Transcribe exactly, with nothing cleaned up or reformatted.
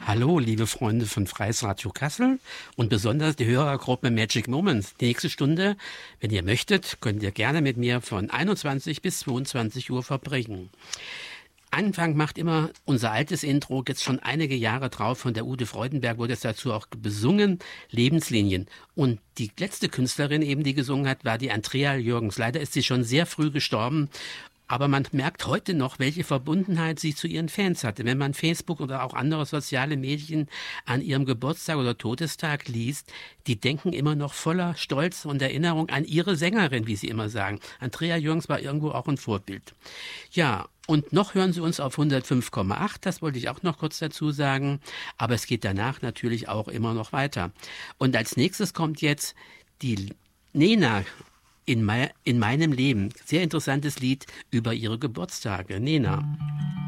Hallo, liebe Freunde von Freies Radio Kassel und besonders die Hörergruppe Magic Moments. Die nächste Stunde, wenn ihr möchtet, könnt ihr gerne mit mir von einundzwanzig bis zweiundzwanzig Uhr verbringen. Anfang macht immer unser altes Intro, jetzt schon einige Jahre drauf, von der Ute Freudenberg wurde es dazu auch besungen, Lebenslinien. Und die letzte Künstlerin eben, die gesungen hat, war die Andrea Jürgens. Leider ist sie schon sehr früh gestorben. Aber man merkt heute noch, welche Verbundenheit sie zu ihren Fans hatte. Wenn man Facebook oder auch andere soziale Medien an ihrem Geburtstag oder Todestag liest, die denken immer noch voller Stolz und Erinnerung an ihre Sängerin, wie sie immer sagen. Andrea Jürgens war irgendwo auch ein Vorbild. Ja, und noch hören Sie uns auf hundertfünf Komma acht, das wollte ich auch noch kurz dazu sagen. Aber es geht danach natürlich auch immer noch weiter. Und als nächstes kommt jetzt die Nena in, mei- in meinem Leben. Sehr interessantes Lied über ihre Geburtstage. Nena.